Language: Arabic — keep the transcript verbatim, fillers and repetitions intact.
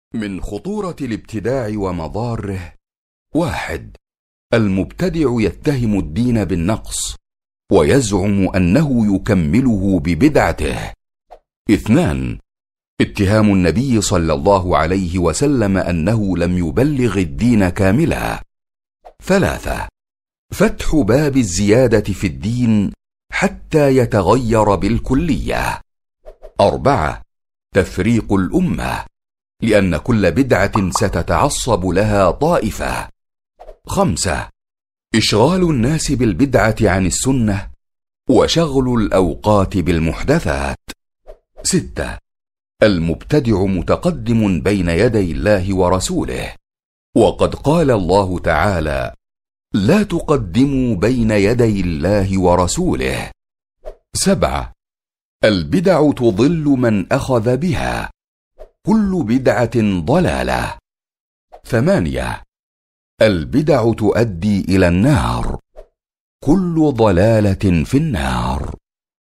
من خطورة الابتداع ومضاره: واحد، المبتدع يتهم الدين بالنقص ويزعم أنه يكمله ببدعته. اثنان، اتهام النبي صلى الله عليه وسلم أنه لم يبلغ الدين كاملا. ثلاثة، فتح باب الزيادة في الدين حتى يتغير بالكلية. أربعة، تفريق الأمة، لأن كل بدعة ستتعصب لها طائفة. خمسة، إشغال الناس بالبدعة عن السنة وشغل الأوقات بالمحدثات. ستة، المبتدع متقدم بين يدي الله ورسوله، وقد قال الله تعالى: لا تقدموا بين يدي الله ورسوله. سبعة، البدع تضل من أخذ بها، كل بدعة ضلالة. ثمانية، البدع تؤدي إلى النار، كل ضلالة في النار.